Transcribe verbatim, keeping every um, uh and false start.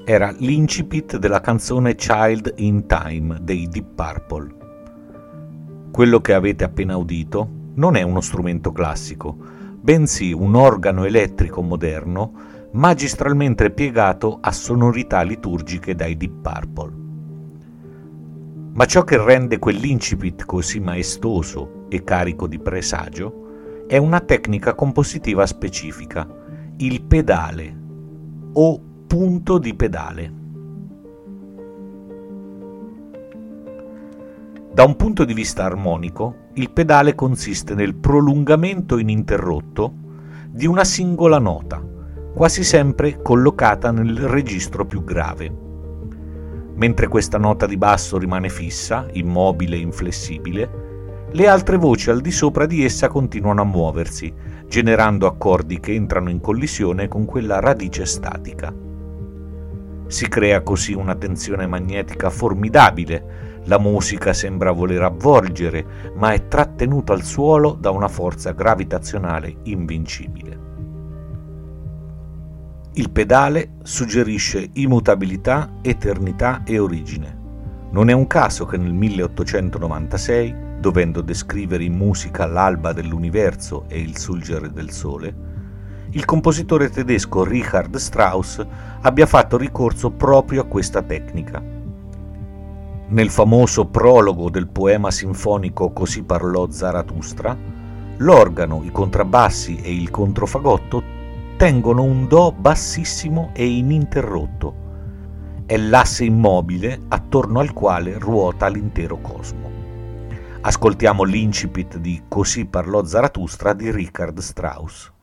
era l'incipit della canzone Child in Time dei Deep Purple. Quello che avete appena udito non è uno strumento classico, bensì un organo elettrico moderno magistralmente piegato a sonorità liturgiche dai Deep Purple. Ma ciò che rende quell'incipit così maestoso e carico di presagio è una tecnica compositiva specifica, il pedale o punto di pedale. Da un punto di vista armonico, il pedale consiste nel prolungamento ininterrotto di una singola nota, quasi sempre collocata nel registro più grave. Mentre questa nota di basso rimane fissa, immobile e inflessibile, le altre voci al di sopra di essa continuano a muoversi, generando accordi che entrano in collisione con quella radice statica. Si crea così una tensione magnetica formidabile, la musica sembra voler avvolgere, ma è trattenuta al suolo da una forza gravitazionale invincibile. Il pedale suggerisce immutabilità, eternità e origine. Non è un caso che nel milleottocentonovantasei, dovendo descrivere in musica l'alba dell'universo e il sorgere del sole, il compositore tedesco Richard Strauss abbia fatto ricorso proprio a questa tecnica. Nel famoso prologo del poema sinfonico Così parlò Zarathustra, l'organo, i contrabbassi e il controfagotto tengono un do bassissimo e ininterrotto. È l'asse immobile attorno al quale ruota l'intero cosmo. Ascoltiamo l'incipit di Così parlò Zarathustra di Richard Strauss.